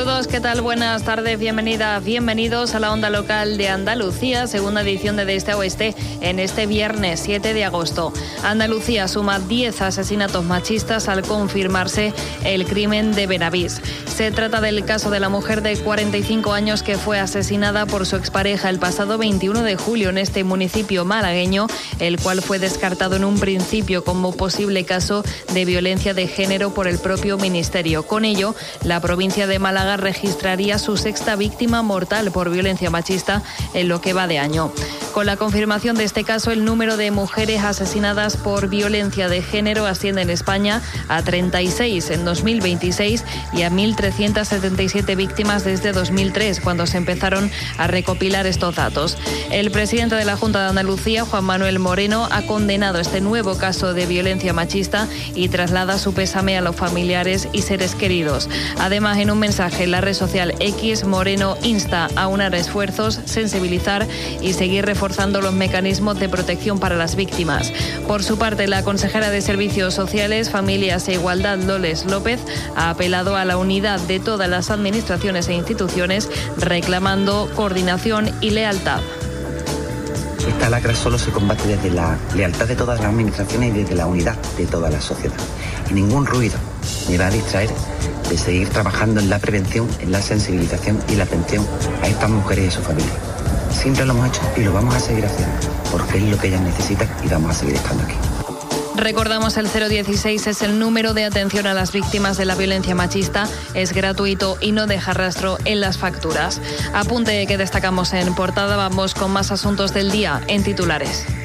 Saludos, ¿qué tal? Buenas tardes, bienvenidos a la Onda Local de Andalucía, segunda edición de Este a Oeste, en este viernes 7 de agosto. Andalucía suma 10 asesinatos machistas al confirmarse el crimen de Benavís. Se trata del caso de la mujer de 45 años que fue asesinada por su expareja el pasado 21 de julio en este municipio malagueño, el cual fue descartado en un principio como posible caso de violencia de género por el propio ministerio. Con ello, la provincia de Málaga registraría su sexta víctima mortal por violencia machista en lo que va de año. Con la confirmación de este caso, el número de mujeres asesinadas por violencia de género asciende en España a 36 en 2026 y a 1.377 víctimas desde 2003, cuando se empezaron a recopilar estos datos. El presidente de la Junta de Andalucía, Juan Manuel Moreno, ha condenado este nuevo caso de violencia machista y traslada su pésame a los familiares y seres queridos. Además, en un mensaje en la red social X, Moreno insta a unar esfuerzos, sensibilizar y seguir reforzando los mecanismos de protección para las víctimas. Por su parte, la consejera de Servicios Sociales, Familias e Igualdad, Loles López, ha apelado a la unidad de todas las administraciones e instituciones, reclamando coordinación y lealtad. Esta lacra solo se combate desde la lealtad de todas las administraciones y desde la unidad de toda la sociedad. Y ningún ruido me va a distraer de seguir trabajando en la prevención, en la sensibilización y la atención a estas mujeres y a sus familias. Siempre lo hemos hecho y lo vamos a seguir haciendo, porque es lo que ellas necesitan y vamos a seguir estando aquí. Recordamos, el 016 es el número de atención a las víctimas de la violencia machista. Es gratuito y no deja rastro en las facturas. Apunte que destacamos en portada. Vamos con más asuntos del día en titulares.